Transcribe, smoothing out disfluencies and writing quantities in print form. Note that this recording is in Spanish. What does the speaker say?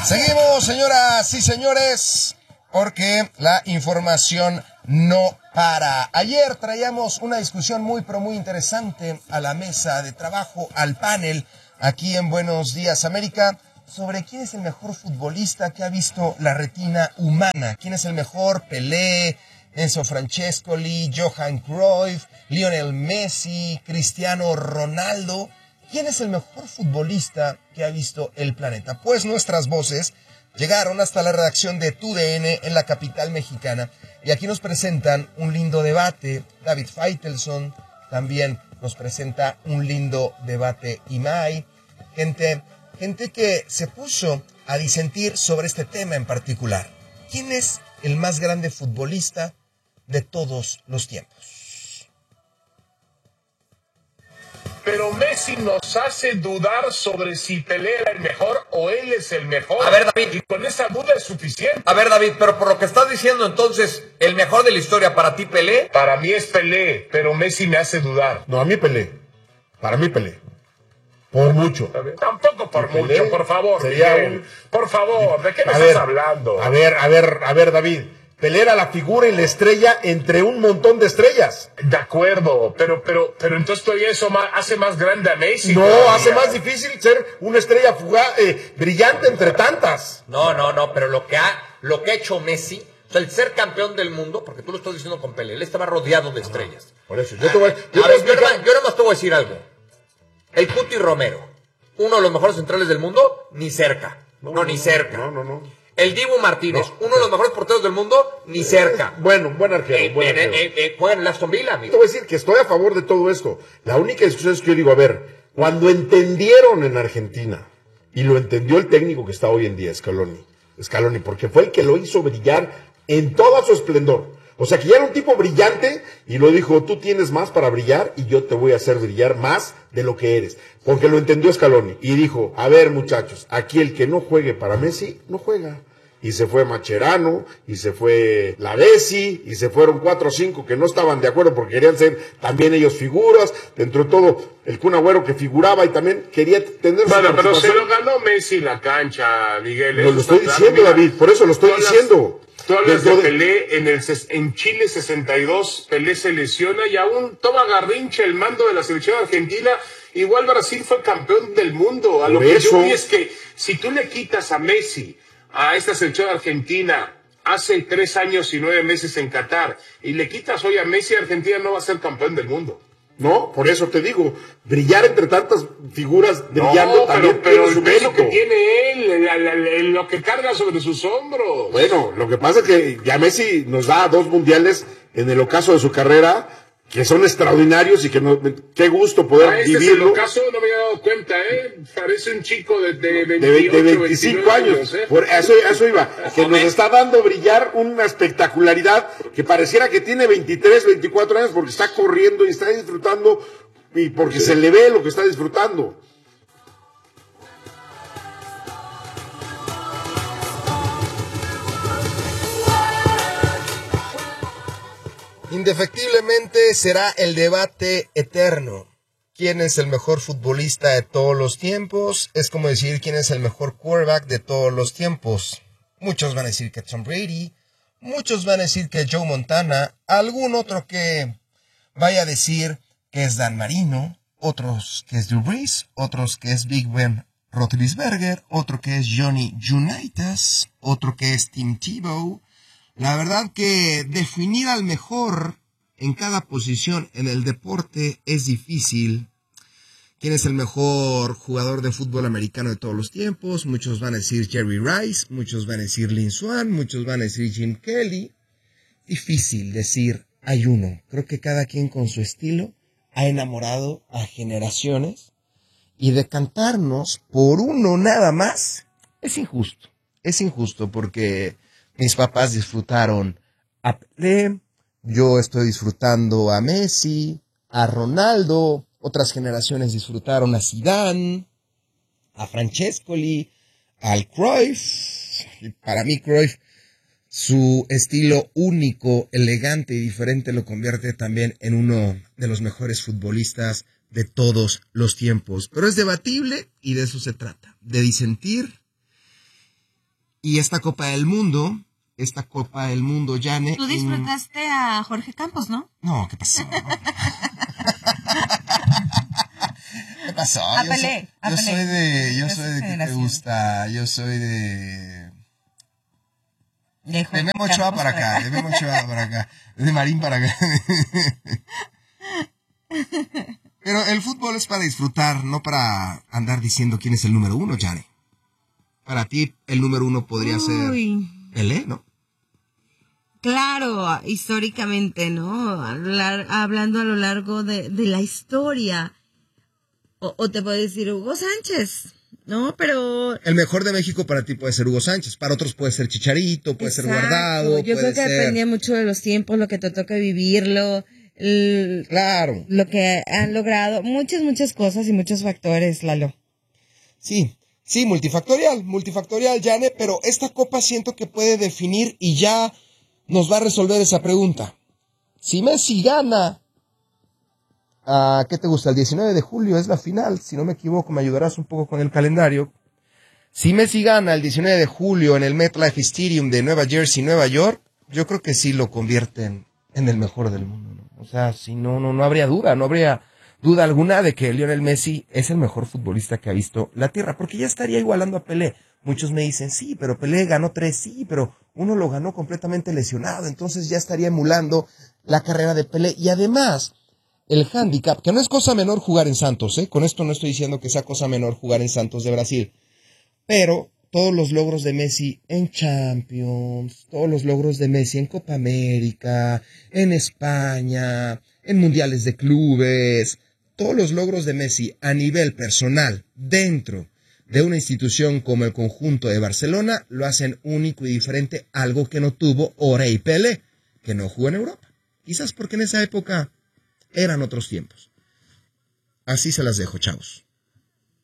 Seguimos, señoras y señores, porque la información no para. Ayer traíamos una discusión muy interesante a la mesa de trabajo, al panel, aquí en Buenos Días América, sobre quién es el mejor futbolista que ha visto la retina humana. ¿Quién es el mejor? Pelé, Enzo Francescoli, Johan Cruyff, Lionel Messi, Cristiano Ronaldo. ¿Quién es el mejor futbolista que ha visto el planeta? Pues nuestras voces llegaron hasta la redacción de TUDN en la capital mexicana y aquí nos presentan un lindo debate. David Faitelson también nos presenta un lindo debate. Imai, gente que se puso a disentir sobre este tema en particular. ¿Quién es el más grande futbolista de todos los tiempos? Pero Messi nos hace dudar sobre si Pelé era el mejor o él es el mejor. A ver, David. Y con esa duda es suficiente. A ver, David, pero por lo que estás diciendo, entonces, ¿el mejor de la historia para ti, Pelé? Para mí es Pelé, pero Messi me hace dudar. No, a mí Pelé. Para mí Pelé. Por mucho. Tampoco por mucho, Pelé por favor. sería Miguel. Por favor, ¿de qué me A estás ver, hablando? A ver, David. Pelé era la figura y la estrella entre un montón de estrellas. De acuerdo, pero entonces todavía eso hace más grande a Messi. No, todavía. hace más difícil ser una estrella fugaz, brillante entre tantas. No, pero lo que ha hecho Messi, o sea, el ser campeón del mundo, porque tú lo estás diciendo con Pelé, él estaba rodeado de estrellas. Por eso, yo te voy yo nomás te voy a decir algo. El Cuti Romero, uno de los mejores centrales del mundo, ni cerca. Ni cerca. No. El Dibu Martínez, uno de los mejores porteros del mundo, ni cerca. Bueno, buen arquero. Juega en el Aston Villa, amigo. Te voy a decir que estoy a favor de todo esto. La única discusión es que yo digo, a ver, cuando entendieron en Argentina, y lo entendió el técnico que está hoy en día, Scaloni, porque fue el que lo hizo brillar en todo su esplendor. O sea, que ya era un tipo brillante y lo dijo, tú tienes más para brillar y yo te voy a hacer brillar más de lo que eres. Porque lo entendió Scaloni y dijo, a ver muchachos, aquí el que no juegue para Messi, no juega. Y se fue Macherano, y se fue Lavezzi, y se fueron 4 o 5 que no estaban de acuerdo porque querían ser también ellos figuras. Dentro de todo, el Kun Agüero que figuraba y también quería tener... Bueno, pero se lo ganó Messi la cancha, Miguel. No, lo estoy diciendo, mira, David, por eso lo estoy diciendo. Tú hablas de Pelé, en Chile 62, Pelé se lesiona y aún toma Garrincha el mando de la selección argentina. Igual Brasil fue campeón del mundo. A lo que yo vi es que si tú le quitas a Messi a esta selección argentina hace 3 años y 9 meses en Qatar y le quitas hoy a Messi, Argentina no va a ser campeón del mundo. No, por eso te digo, brillar entre tantas figuras brillando también pero tiene su el peso mérito. que tiene él, lo que carga sobre sus hombros. Bueno, lo que pasa es que ya Messi nos da 2 mundiales en el ocaso de su carrera, que son extraordinarios y que qué gusto poder vivirlo. En el ocaso no me había dado cuenta, Parece un chico de 25 años. Por eso iba, que nos está dando brillar una espectacularidad que pareciera que tiene 23, 24 años porque está corriendo y está disfrutando y porque se le ve lo que está disfrutando. Indefectiblemente será el debate eterno. ¿Quién es el mejor futbolista de todos los tiempos? Es como decir quién es el mejor quarterback de todos los tiempos. Muchos van a decir que Tom Brady, muchos van a decir que Joe Montana, algún otro que vaya a decir que es Dan Marino, otros que es Drew Brees, otros que es Big Ben Roethlisberger, otro que es Johnny Unitas, otro que es Tim Tebow. La verdad que definir al mejor en cada posición en el deporte es difícil. ¿Quién es el mejor jugador de fútbol americano de todos los tiempos? Muchos van a decir Jerry Rice, muchos van a decir Lynn Swann, muchos van a decir Jim Kelly. Difícil decir, hay uno. Creo que cada quien con su estilo ha enamorado a generaciones y decantarnos por uno nada más es injusto. Es injusto porque mis papás disfrutaron a Pelé, yo estoy disfrutando a Messi, a Ronaldo, otras generaciones disfrutaron a Zidane, a Francescoli, al Cruyff. Para mí Cruyff, su estilo único, elegante y diferente lo convierte también en uno de los mejores futbolistas de todos los tiempos. Pero es debatible y de eso se trata, de disentir Y esta Copa del Mundo, Jane... Tú disfrutaste a Jorge Campos, ¿no? No, ¿qué pasó? ¿Qué pasó? Yo soy de ¿qué te gusta? Yo soy de Memo Ochoa para acá, de Marín para acá. Pero el fútbol es para disfrutar, no para andar diciendo quién es el número uno, Jane. Para ti, el número uno podría ser Pelé, ¿no? Claro, históricamente, ¿no? Hablando a lo largo de la historia. O te puedo decir Hugo Sánchez, ¿no? Pero... El mejor de México para ti puede ser Hugo Sánchez, para otros puede ser Chicharito, puede ser Guardado. Yo creo que depende mucho de los tiempos, lo que te toca vivirlo, claro, lo que han logrado, muchas cosas y muchos factores, Lalo. Sí, multifactorial, Jane, pero esta copa siento que puede definir y ya nos va a resolver esa pregunta. Si Messi gana... ¿qué te gusta? El 19 de julio es la final, si no me equivoco, me ayudarás un poco con el calendario. Si Messi gana el 19 de julio en el MetLife Stadium de Nueva Jersey, Nueva York, yo creo que sí lo convierten en el mejor del mundo, ¿no? O sea, si no habría duda alguna de que Lionel Messi es el mejor futbolista que ha visto la Tierra, porque ya estaría igualando a Pelé. Muchos me dicen, sí, pero Pelé ganó 3, sí, pero uno lo ganó completamente lesionado, entonces ya estaría emulando la carrera de Pelé. Y además... el handicap, que no es cosa menor jugar en Santos, con esto no estoy diciendo que sea cosa menor jugar en Santos de Brasil, pero todos los logros de Messi en Champions, todos los logros de Messi en Copa América, en España, en Mundiales de Clubes, todos los logros de Messi a nivel personal dentro de una institución como el conjunto de Barcelona lo hacen único y diferente, algo que no tuvo Orey Pelé, que no jugó en Europa. Quizás porque en esa época eran otros tiempos. Así se las dejo, chavos.